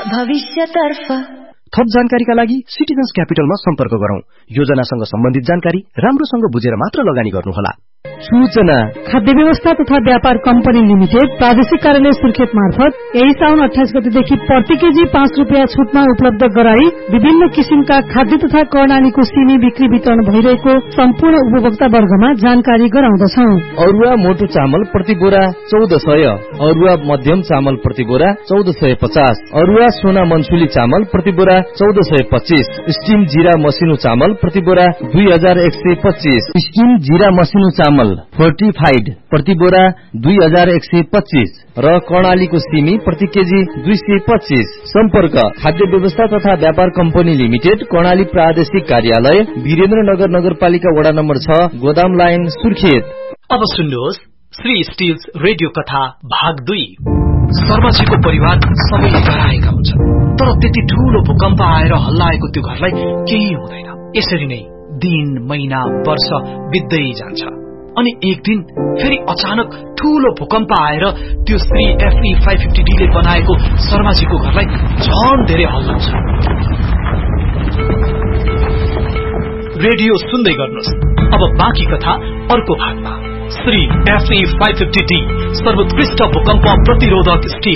भविष्यतर्फ। थप जानकारीका लागि सिटिजन्स क्यापिटलमा सम्पर्क गरौं। योजनासँग सम्बन्धित जानकारी राम्रोसँग बुझेर मात्र लगानी गर्नुहोला। सूचना खाद्य व्यवस्था तथा व्यापार कम्पनी लिमिटेड प्रादेशिक कार्यालय सुर्खेत मार्फत यही साउन 28 गतेदेखि प्रति केजी 5 रुपियाँ छुटमा उपलब्ध गराई विभिन्न किसिमका खाद्य तथा कर्णालीको सिमी बिक्री वितरण भइरहेको सम्पूर्ण उपभोक्ता वर्गमा जानकारी गराउँदछौ। अरुवा मोटो चामल प्रति बोरा 1400, अरुवा मध्यम चामल प्रति बोरा 1450, अरुवा सोना मनसुली चामल प्रति बोरा 1425, स्टीम जीरा मसिनो चामल प्रति बोरा 2125, स्टीम जीरा मसिनो चामल फोर्टिफाइड प्रति बोरा 2125 र कर्णालीको सिमी प्रति केजी 225। सम्पर्क खाद्य व्यवस्था तथा व्यापार कम्पनी लिमिटेड, कर्णाली प्रादेशिक कार्यालय, वीरेन्द्रनगर नगरपालिका वडा नम्बर 6, गोदाम लाइन, सुर्खेत। अब सुन्नुहोस् श्री स्टिल्स रेडियो कथा भाग 2। शर्माजीको परिवार सबैले डराएका हुन्छन्, तर त्यति ठूलो भूकम्प आएर हल्लाएको त्यो घरलाई केही हुँदैन। यसरी नै दिन, महिना, वर्ष बित्दै जान्छ अनि एक दिन फेरि अचानक ठूलो भूकम्प आएर त्यो श्री FE 550D ले बनाएको शर्माजीको घरलाई झन् धेरै हल्लाउँछ। रेडियो सुन्दै गर्नुहोस्। अब बाँकी कथा अर्को भागमा। श्री FE 550D सर्वोत्कृष्ट भूकम्प प्रतिरोधक स्टिल।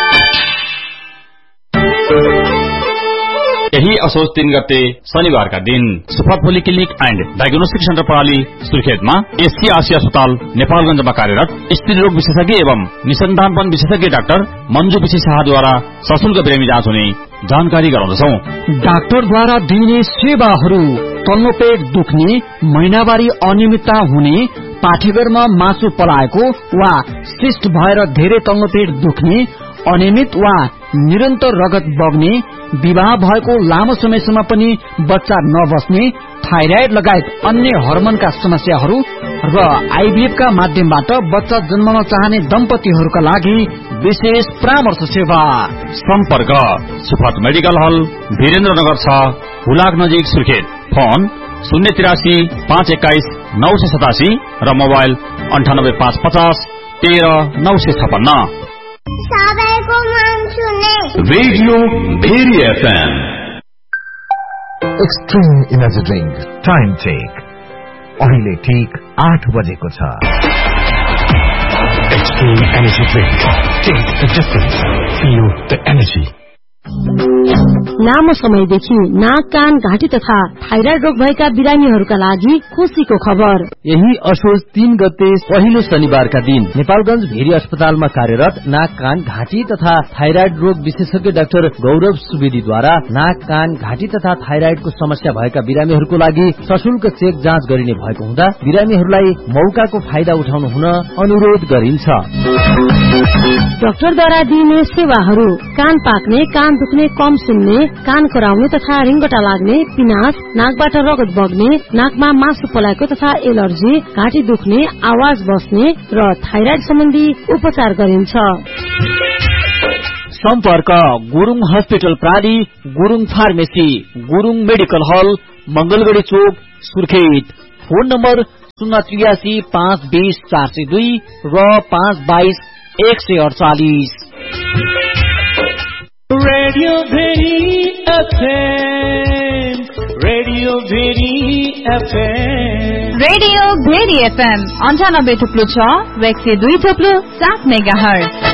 यही असोज 3 गते शनिबारका दिन सुफा पोलिक्लिनिक एन्ड डायग्नोस्टिक सेन्टर प्रणाली सुर्खेतमा एससी आसिया अस्पताल नेपालगञ्जमा कार्यरत स्त्री रोग विशेषज्ञ एवं निसन्तानपन विशेषज्ञ डाक्टर मञ्जु विशी शाहद्वारा सशुल्क बिरामी जाँच हुने जानकारी गराउँदछौ। डाक्टरद्वारा दिइने सेवाहरू: तल्लो पेट दुख्ने, महिनावारी अनियमितता हुने, पाठेघरमा मासु पलाएको वा सिस्ट भएर धेरै तल्लो पेट दुख्ने, अनियमित वा निरन्तर रगत बग्ने, विवाह भएको लामो समयसम्म पनि बच्चा नबस्ने, थाइराइड लगायत अन्य हर्मोनका समस्याहरू र आईभीएफ का माध्यमबाट बच्चा जन्मन चाहने दम्पतिहरूका लागि विशेष परामर्श सेवा। सम्पर्क सुफात मेडिकल हल, वीरेन्द्रनगर 6, हुलाक नजिक, सुर्खेत। फोन 083 521 987 र मोबाइल 98 550 13 956। सबैको मन सुने radio very FM। Extreme energy drink time check अहिले ठीक 8 बजेको छ। Extreme energy drink, take the difference, feel the energy. लामो समयदेखि नाक, कान, घाँटी तथा थाइराइड रोग भएका बिरामीहरूका लागि खुशीको खबर। यही असोज 3 गते पहिलो शनिबारका दिन नेपालगञ्ज भेरी अस्पतालमा कार्यरत नाक, कान, घाँटी तथा थाइराइड रोग विशेषज्ञ डाक्टर गौरव सुवेदीद्वारा नाक, कान, घाँटी तथा थाइराइडको समस्या भएका बिरामीहरूको लागि सशुल्क चेक जाँच गरिने भएको हुँदा बिरामीहरूलाई मौकाको फाइदा उठाउनु हुन अनुरोध गरिन्छ। डाक्टरद्वारा दिइने सेवाहरू: कान पाक्ने, कान दुख्ने, कम सुन्ने, कान कराउने तथा रिङ्गटा लाग्ने, पिनास, नाकबाट रगत बग्ने, नाकमा मासु पलाएको तथा एलर्जी, घाँटी दुख्ने, आवाज बस्ने र थाइराइड सम्बन्धी उपचार गरिन्छ। सम्पर्क Gurung hospital प्राली, Gurung pharmacy, Gurung medical हल, मंगलगढ़ी चोक, सुर्खेत। फोन नम्बर 083 520 402 र 522 148। Radio very FM, radio very FM, radio very FM 98.6 102.7 megahertz.